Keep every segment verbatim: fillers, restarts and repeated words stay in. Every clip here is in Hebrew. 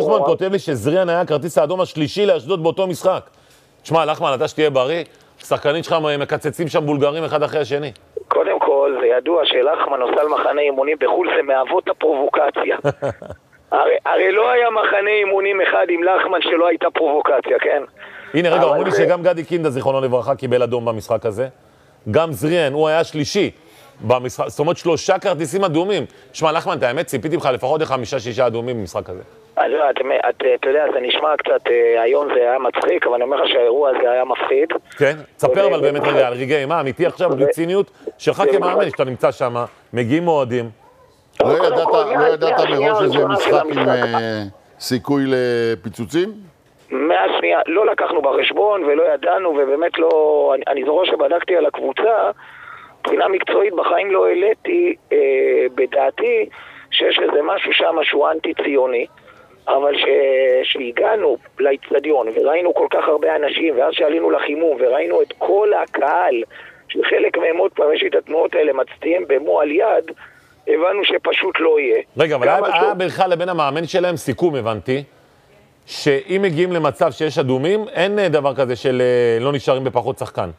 טוחמן כותב לי שזריאן היה הכרטיס האדום השלישי לאשדוד באותו משחק. תשמע, לחמן, אתה שתהיה בריא, השחקנים שלך מקצצים שם בולגרים אחד אחרי השני. קודם כל, זה ידוע שלחמן עושה על מחנה אימונים בחול, זה מהוות הפרובוקציה. הרי, הרי לא היה מחנה אימונים אחד עם לחמן שלא הייתה פרובוקציה, כן? הנה, רגע, אומרים לי שגם גדי קינדה, זיכרונו לברכה, קיבל אדום במשחק הזה. גם זריאן, הוא היה שלישי במשחק, זאת אומרת שלושה כרטיסים אדומים. שמע, לחמן, את האמת, ציפיתי לך לפחות חמישה, שישה אדומים במשחק הזה. אז אתה יודע, זה נשמע קצת, היום זה היה מצחיק, אבל אני אומר לך שהאירוע הזה היה מפחיד. כן? תספר אבל באמת רגע על רגעי מה, אמיתי עכשיו, ברצינות, שלך כמאמן, שאתה נמצא שם, מגיעים מועדים. לא ידעת מראש שזה משחק עם סיכוי לפיצוצים? מהשנייה, לא לקחנו בחשבון ולא ידענו, ובאמת לא, אני זוכר שבדקתי על הקבוצה, מבחינה מקצועית בחיים לא העליתי בדעתי שיש איזה משהו שם שהוא אנטי-ציוני, אבל שהגענו לאצטדיון וראינו כל כך הרבה אנשים, ואז שעלינו לחימום וראינו את כל הקהל, שחלק מהם עוד פעם יש את התנועות האלה מצטיעים במו על יד, הבנו שפשוט לא יהיה. רגע, אבל היה בינך לבין המאמן שלהם סיכום, הבנתי, שאם מגיעים למצב שיש אדומים, אין דבר כזה של לא נשארים בפחות שחקן.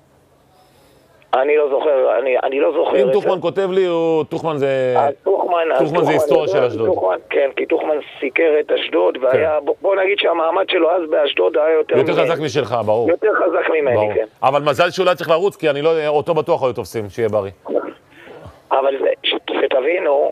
אני לא זוכר, אני, אני לא זוכר. אם טוחמן כותב לי, או טוחמן זה... טוחמן, טוחמן זה היסטוריה של אשדוד. כן, כי טוחמן סיקר את אשדוד, והיה, בוא נגיד שהמעמד שלו אז באשדוד היה יותר... יותר חזק משלך, ברור. יותר חזק ממני, כן. אבל מזל שאולי צריך לרוץ, כי אני לא, אותו בטוח היו תופסים, שיהיה בריא. אבל שתבינו,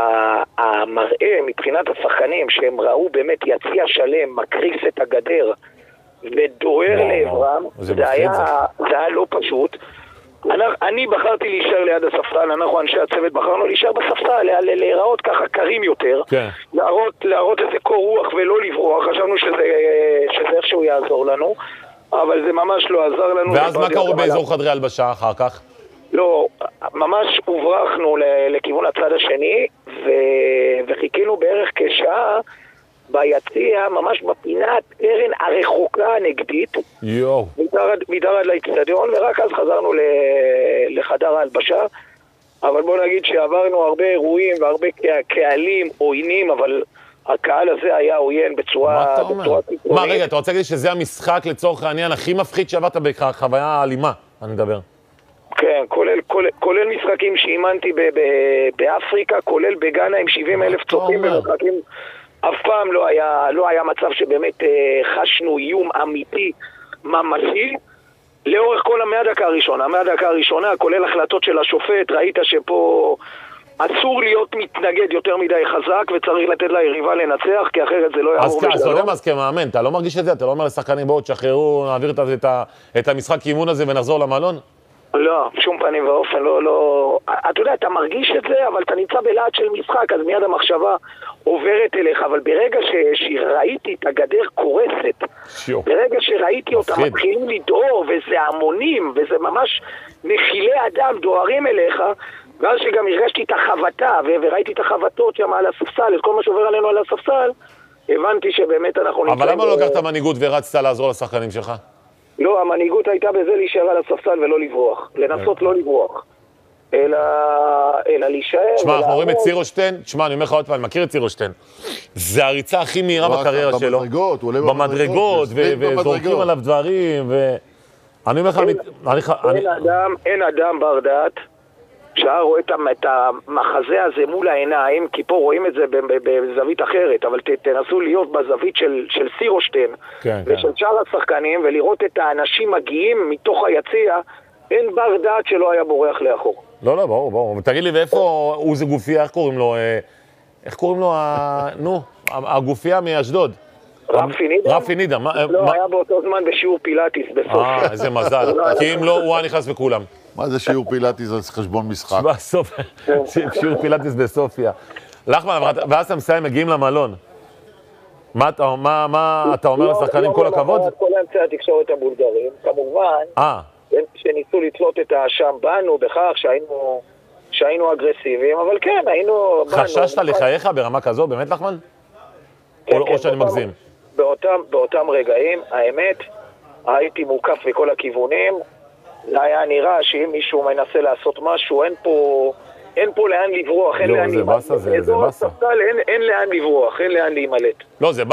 המראה מבחינת השחקנים, שהם ראו באמת יציע שלם, מקריס את הגדר, ודוהר לעברם, זה היה לא פשוט. אני בחרתי להישאר ליד הספסל, אנחנו אנשי הצוות בחרנו להישאר בספסל, להיראות ככה קרים יותר, להראות איזה קור רוח ולא לברוח, חשבנו שזה איכשהו יעזור לנו, אבל זה ממש לא עזר לנו. ואז מה קורה באזור חדרי הלבשה אחר כך? לא, ממש הוברחנו לכיוון הצד השני, וחיכינו בערך כשעה ביציע, ממש בפינת קרן הרחוקה הנגדית, מתחת לאצטדיון, ורק אז חזרנו לחדר ההלבשה. אבל בוא נגיד שעברנו הרבה אירועים והרבה קהלים עוינים, אבל הקהל הזה היה עוין בצורה... מה, רגע, אתה רוצה להגיד שזה המשחק לצורך העניין הכי מפחיד שעברת בחוויה אלימה, אני מדבר. כן, כולל, כולל, כולל משחקים שאימנתי ב- ב- באפריקה, כולל בגאנה עם שבעים אלף צופים במשחקים. אף פעם לא היה, לא היה מצב שבאמת אה, חשנו איום אמיתי, ממשי, לאורך כל המאה דקה הראשונה. המאה דקה הראשונה, כולל החלטות של השופט, ראית שפה אסור להיות מתנגד יותר מדי חזק, וצריך לתת ליריבה לנצח, כי אחרת זה לא יעבור בשלום. אז אתה יודע מה, אז כמאמן, אתה לא מרגיש את זה? אתה לא אומר לשחקנים בואו, תשחררו, נעביר את, את, את המשחק אימון הזה ונחזור למלון? לא, שום פנים ואופן, לא, לא... אתה יודע, אתה מרגיש את זה, אבל אתה נמצא בלעד של משחק, אז מיד המחשבה עוברת אליך, אבל ברגע ש... שראיתי את הגדר קורסת, שיו. ברגע שראיתי אותה מתחילים לדהור, וזה המונים, וזה ממש נחילי אדם דוהרים אליך, ואז שגם הרגשתי את החבטה, ו... וראיתי את החבטות שם על הספסל, את כל מה שעובר עלינו על הספסל, הבנתי שבאמת אנחנו... אבל למה לא לקחת מנהיגות ורצת לעזור לשחקנים שלך? לא, המנהיגות הייתה בזה להישאר על הספסל ולא לברוח. לנסות לא לברוח. אלא, אלא להישאר... תשמע, אנחנו רואים את צירושטיין, תשמע, אני אומר לך עוד פעם, אני מכיר את צירושטיין. זה הריצה הכי מהירה בקריירה שלו. במדרגות, הוא עולה במדרגות, וזורקים עליו דברים, ו... אני אומר לך... אין אדם בר דעת שהיה רואה את המחזה הזה מול העיניים, כי פה רואים את זה בזווית אחרת, אבל תנסו להיות בזווית של צירושטיין ושל שאר השחקנים, ולראות את האנשים מגיעים מתוך היציע, אין בר דעת שלא היה בורח לאחור. לא, לא, ברור, ברור. תגיד לי, ואיפה הוא זה גופיה, איך קוראים לו? איך קוראים לו, נו, הגופיה מאשדוד? רפי נידם? רפי נידם. לא, היה באותו זמן בשיעור פילאטיס בסופיה. אה, איזה מזל. כי אם לא, הוא היה נכנס בכולם. מה זה שיעור פילאטיס על חשבון משחק? שיעור פילאטיס בסופיה. לחמן, ואז אתה מסיים, מגיעים למלון. מה אתה אומר לשחקנים כל הכבוד? כל אמצעי התקשורת הבולגרים, כמובן, שניסו לתלות את האשם בנו בכך שהיינו אגרסיביים, אבל כן, היינו... חששת לחייך ברמה כזו, באמת לחמן? או שאני מגזים? באותם רגעים, האמת, הייתי מוקף בכל הכיוונים, זה היה נראה שאם מישהו מנסה לעשות משהו, אין פה, אין פה לאן לברוח, אין לאן להימלט. לא, זה בסה, זה בסה. אין לאן לברוח, אין לאן להימלט. לא, זה בסה.